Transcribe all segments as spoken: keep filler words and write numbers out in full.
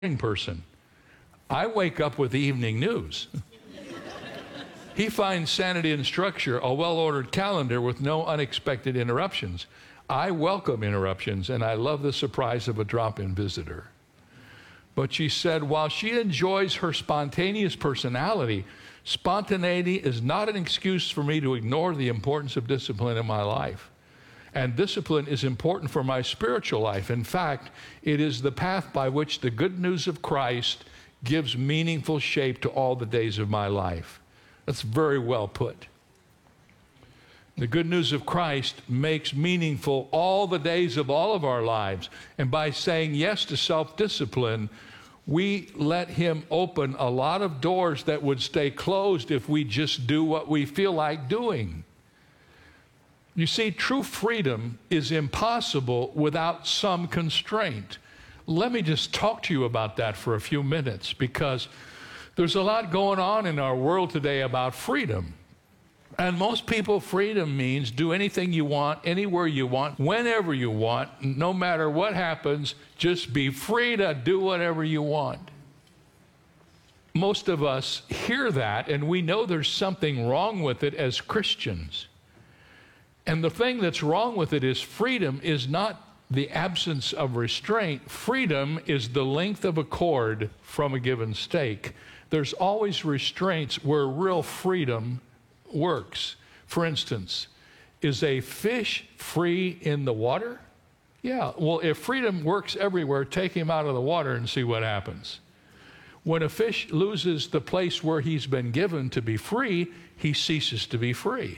person. I wake up with the evening news. He finds sanity and structure, a well-ordered calendar with no unexpected interruptions. I welcome interruptions, and I love the surprise of a drop-in visitor. But she said, while she enjoys her spontaneous personality, spontaneity is not an excuse for me to ignore the importance of discipline in my life. And discipline is important for my spiritual life. In fact, it is the path by which the good news of Christ gives meaningful shape to all the days of my life. That's very well put. The good news of Christ makes meaningful all the days of all of our lives. And by saying yes to self-discipline, we let him open a lot of doors that would stay closed if we just do what we feel like doing. You see, true freedom is impossible without some constraint. Let me just talk to you about that for a few minutes, because there's a lot going on in our world today about freedom. And most people, freedom means do anything you want, anywhere you want, whenever you want, no matter what happens, just be free to do whatever you want. Most of us hear that, and we know there's something wrong with it as Christians. And the thing that's wrong with it is freedom is not the absence of restraint. Freedom is the length of a cord from a given stake. There's always restraints where real freedom works. For instance, is a fish free in the water? Yeah, well, if freedom works everywhere, take him out of the water and see what happens. When a fish loses the place where he's been given to be free, he ceases to be free.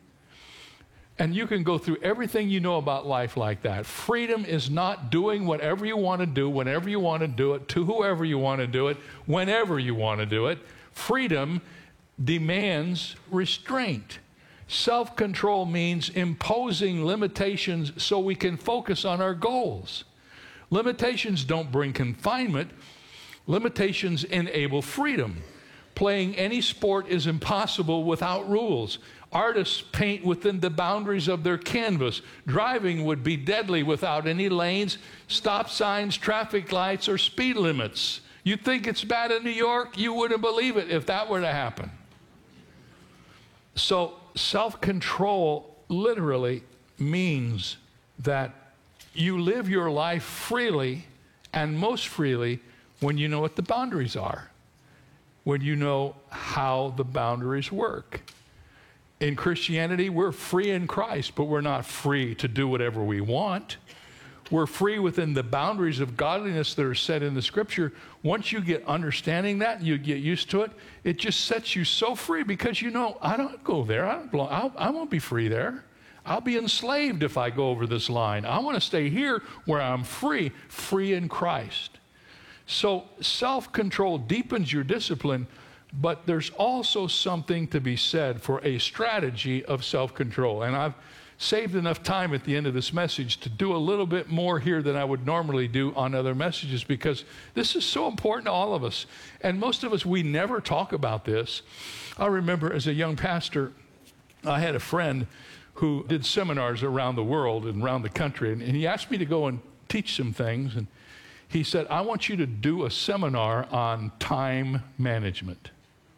And you can go through everything you know about life like that. Freedom is not doing whatever you want to do, whenever you want to do it, to whoever you want to do it, whenever you want to do it. Freedom demands restraint. Self-control means imposing limitations so we can focus on our goals. Limitations don't bring confinement. Limitations enable freedom. Playing any sport is impossible without rules. Artists paint within the boundaries of their canvas. Driving would be deadly without any lanes, stop signs, traffic lights, or speed limits. You think it's bad in New York? You wouldn't believe it if that were to happen. So self-control literally means that you live your life freely, and most freely when you know what the boundaries are, when you know how the boundaries work. In Christianity, we're free in Christ, but we're not free to do whatever we want. We're free within the boundaries of godliness that are set in the Scripture. Once you get understanding that and you get used to it, it just sets you so free, because you know, I don't go there. I don't belong. I'll, I won't be free there. I'll be enslaved if I go over this line. I want to stay here where I'm free, free in Christ. So self-control deepens your discipline, but there's also something to be said for a strategy of self-control. And I've saved enough time at the end of this message to do a little bit more here than I would normally do on other messages, because this is so important to all of us. And most of us, we never talk about this. I remember as a young pastor, I had a friend who did seminars around the world and around the country, and, and he asked me to go and teach some things. And he said, I want you to do a seminar on time management.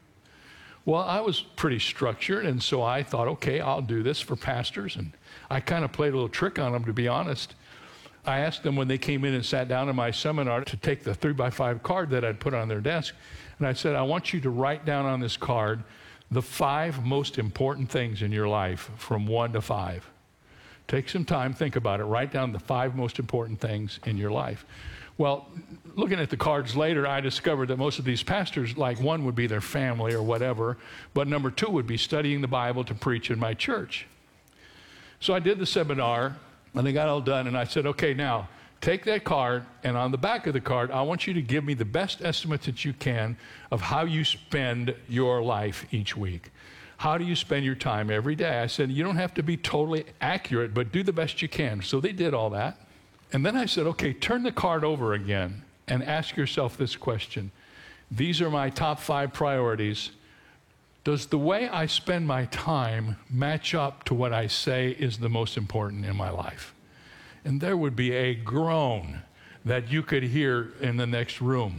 Well, I was pretty structured, and so I thought, okay, I'll do this for pastors. And I kind of played a little trick on them, to be honest. I asked them when they came in and sat down in my seminar to take the three by five card that I'd put on their desk. And I said, I want you to write down on this card the five most important things in your life from one to five. Take some time, think about it. Write down the five most important things in your life. Well, looking at the cards later, I discovered that most of these pastors, like one would be their family or whatever, but number two would be studying the Bible to preach in my church. So I did the seminar, and they got all done, and I said, okay, now, take that card, and on the back of the card, I want you to give me the best estimate that you can of how you spend your life each week. How do you spend your time every day? I said, you don't have to be totally accurate, but do the best you can. So they did all that. And then I said, okay, turn the card over again and ask yourself this question. These are my top five priorities. Does the way I spend my time match up to what I say is the most important in my life? And there would be a groan that you could hear in the next room.